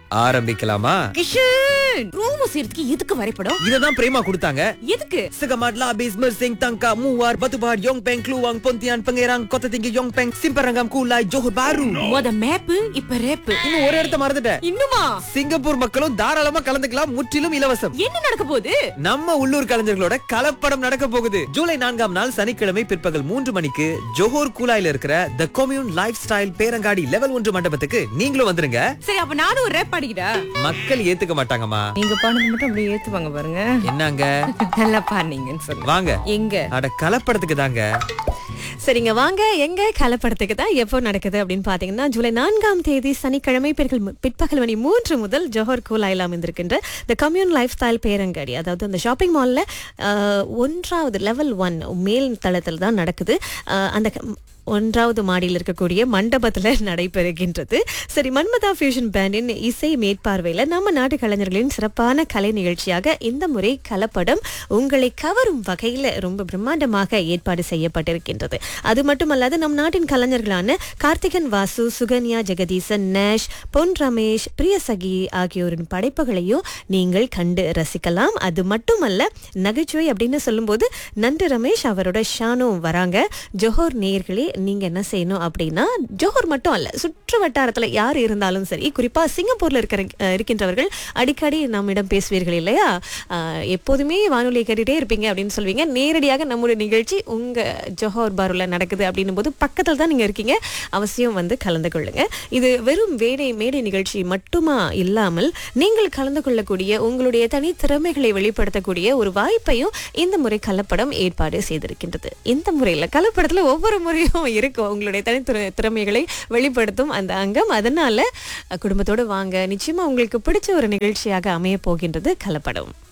ஆரம்பிக்கலாமா? கிஷன் ரூம் செய்யறதுக்கு எதுக்கு வரைபடம்? இததான் பிரேமா கொடுத்தாங்க. எதுக்கு? Segamadla Bismar Singh Tangka Muar Batubar Yongpeng Kluang Pontian Pangerang Kota Tinggi Yongpeng Simparangam Kulai Johor Bahru. மொத மேப் இப்ப ரேப். இன்னும் ஒரு இடத்த மறந்துட்டேன். இன்னுமா? சிங்கப்பூர் மக்களும் தாராளமா கலந்துக்கலாம். முற்றிலும் இலவசம். என்ன நடக்க போகுது? நம்ம உள்ளூர் கலைஞர்களோட கலப்படம் நடக்க போகுது. ஜூலை 4ஆம் நாள் சனிக்கிழமை பிற்பகல் 3 மணிக்கு ஜோஹர் கூலாயில இருக்கிற தி கம்யூன் லைஃப் ஸ்டைல் பேரங்காடி லெவல் 1 மண்டபத்துக்கு நீங்களும் வந்துருங்க. சரி அப்ப நானும் ஒரு ரேப் பாடிக்கிறா. மக்கள் ஏத்துக்க மாட்டாங்கம்மா. நீங்க பாடுறது மட்டும் அப்படியே ஏத்துவாங்க பாருங்க. என்னங்க நல்லா பாடுனீங்கன்னு சொல்லுங்க. வாங்க. எங்க? அட கலப்படத்துக்கு தாங்க. சரிங்க வாங்க. எங்க கலப்படத்துக்கு தான் எப்போ நடக்குது அப்படின்னு பாத்தீங்கன்னா ஜூலை 4ஆம் தேதி சனிக்கிழமை பிற்பகல் மணி 3 முதல் ஜோஹர் கூலாயில் அமைந்திருக்கின்ற த கம்யூன் லைஃப் ஸ்டைல் பேரங்காடி, அதாவது அந்த ஷாப்பிங் மால்ல 1வது லெவல் 1 மேல் தளத்தில் தான் நடக்குது. அந்த 1வது மாடியில் இருக்கக்கூடிய மண்டபத்துல நடைபெறுகின்றது. சரி, மன்மதா ஃபியூஷன் பேண்டின் இசை மேற்பார்வையில நம்ம நாட்டு கலைஞர்களின் சிறப்பான கலை நிகழ்ச்சியாக இந்த முறை கலப்படம் உங்களை கவரும் வகையில ரொம்ப பிரம்மாண்டமாக ஏற்பாடு செய்யப்பட்டிருக்கின்றது. அது மட்டுமல்லாது நம் நாட்டின் கலைஞர்களான கார்த்திகன் வாசு, சுகன்யா ஜெகதீசன், நேஷ், பொன் ரமேஷ், பிரியசகி ஆகியோரின் படைப்புகளையும் நீங்கள் கண்டு ரசிக்கலாம். அது மட்டுமல்ல, நகைச்சுவை அப்படின்னு சொல்லும்போது நண்டு ரமேஷ் அவரோட ஷானும் வராங்க. ஜோஹர் நேயர்களே, நீங்க என்ன செய்யணும் அப்படின்னா, ஜோஹர் மட்டும் அல்ல, சுற்று வட்டாரத்துல யார் இருந்தாலும் சரி, குறிப்பா சிங்கப்பூர்ல இருக்கின்றவர்கள் அடிக்கடி நம்மிடம் பேசுவீர்கள் இல்லையா, எப்போதுமே வானொலியை கேட்டுட்டே இருப்பீங்க அப்படின்னு சொல்வீங்க. நேரடியாக நம்முடைய நிகழ்ச்சி உங்க ஜோஹர் பாருல நடக்குது அப்படின்னும் போது பக்கத்துல தான் நீங்க இருக்கீங்க. அவசியம் வந்து கலந்து கொள்ளுங்க. இது வெறும் மேடை நிகழ்ச்சி மட்டுமா இல்லாமல் நீங்கள் கலந்து கொள்ளக்கூடிய உங்களுடைய தனித்திறமைகளை வெளிப்படுத்தக்கூடிய ஒரு வாய்ப்பையும் இந்த முறை கலப்படம் ஏற்பாடு செய்திருக்கின்றது. இந்த முறையில் கலப்படத்துல ஒவ்வொரு முறையும் இருக்கும் உங்களுடைய திறமைகளை வெளிப்படுத்தும் அந்த அங்கம். அதனால குடும்பத்தோடு வாங்க. நிச்சயமா உங்களுக்கு பிடிச்ச ஒரு நிகழ்ச்சியாக அமைய போகின்றது கலப்படம்.